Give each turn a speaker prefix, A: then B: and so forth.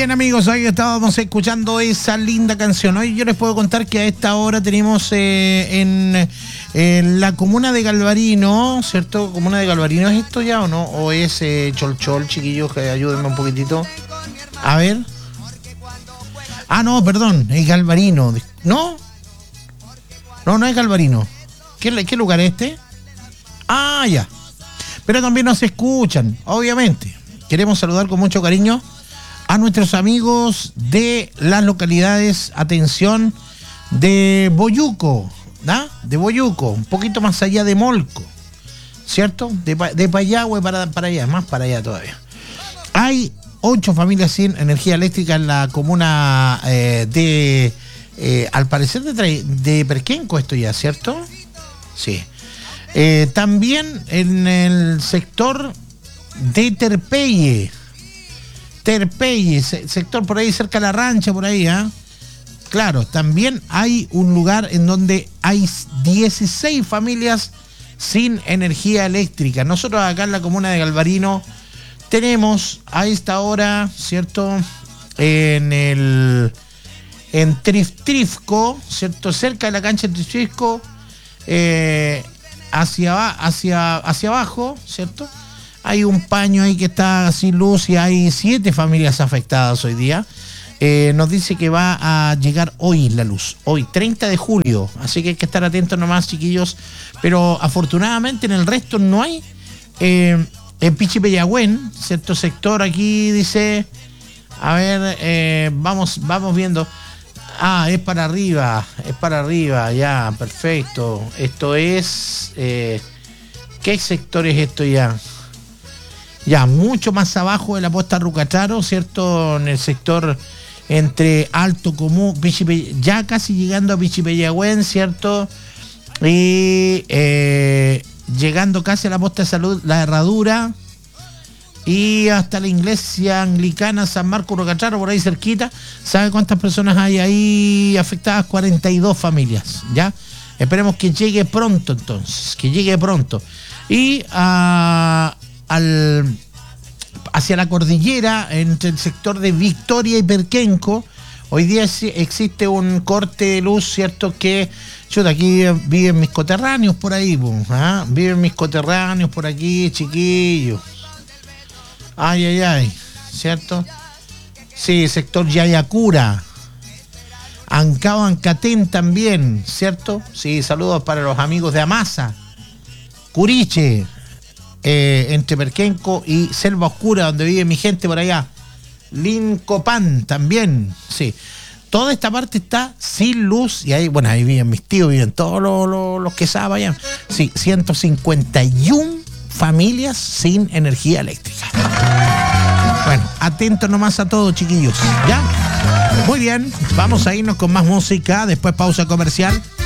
A: bien, amigos, hoy estábamos escuchando esa linda canción. Hoy yo les puedo contar que a esta hora tenemos en la comuna de Galvarino, ¿cierto? ¿Comuna de Galvarino es esto ya o no? ¿O es Cholchol, chiquillos? Que ayúdenme un poquitito. A ver. Ah, no, perdón, es Galvarino. ¿No? No es Galvarino. ¿Qué lugar es este? Ah, ya. Pero también nos escuchan, obviamente. Queremos saludar con mucho cariño a nuestros amigos de las localidades, atención, de Boyuco, ¿no? De Boyuco, un poquito más allá de Molco, ¿cierto? De Payahue para allá, más para allá todavía. Hay 8 familias sin energía eléctrica en la comuna al parecer de Perquenco esto ya, ¿cierto? Sí. También en el sector de Terpeye, sector por ahí cerca de la rancha, por ahí, ¿eh? Claro, también hay un lugar en donde hay 16 familias sin energía eléctrica. Nosotros acá en la comuna de Galvarino tenemos a esta hora, ¿cierto? En Trifco, ¿cierto? Cerca de la cancha de Trifco, hacia abajo, ¿cierto? Hay un paño ahí que está sin luz y hay 7 familias afectadas hoy día. Nos dice que va a llegar hoy la luz, hoy 30 de julio, así que hay que estar atentos nomás, chiquillos. Pero afortunadamente en el resto no hay. En Pichipeyagüén, cierto sector aquí dice, a ver, vamos viendo. Ah, es para arriba, ya, perfecto. Esto es, ¿qué sector es esto ya? Ya, mucho más abajo de la posta Rucacharo, ¿cierto? En el sector entre Alto Común, ya casi llegando a Pichipeyagüén, ¿cierto? Y llegando casi a la posta de Salud, La Herradura, y hasta la iglesia anglicana San Marcos Rucacharo, por ahí cerquita. ¿Sabe cuántas personas hay ahí afectadas? 42 familias, ¿ya? Esperemos que llegue pronto entonces, que llegue pronto. Y hacia la cordillera, entre el sector de Victoria y Perquenco, hoy día existe un corte de luz, ¿cierto? Que yo de aquí viven mis coterráneos por ahí, ¿ah? Viven mis coterráneos por aquí, chiquillos. Ay, ¿cierto? Sí, sector Yayacura, Ancao, Ancatén también, ¿cierto? Sí, saludos para los amigos de Amasa, Curiche, entre Perquenco y Selva Oscura, donde vive mi gente por allá. Lincopán también, sí. Toda esta parte está sin luz y ahí, bueno, ahí viven mis tíos, viven todos los que saben. Sí, 151 familias sin energía eléctrica. Bueno, atentos nomás a todo, chiquillos, ¿ya? Muy bien, vamos a irnos con más música, después pausa comercial.